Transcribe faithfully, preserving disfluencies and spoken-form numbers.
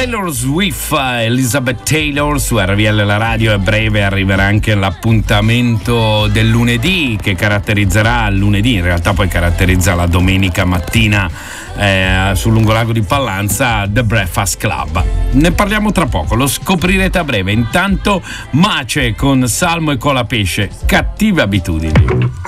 Taylor Swift, Elizabeth Taylor su R V L la radio. A breve arriverà anche l'appuntamento del lunedì, che caratterizzerà il lunedì, in realtà poi caratterizza la domenica mattina eh, sul lungolago di Pallanza, The Breakfast Club. Ne parliamo tra poco, lo scoprirete a breve. Intanto Mace con Salmo e Colapesce, Cattive abitudini.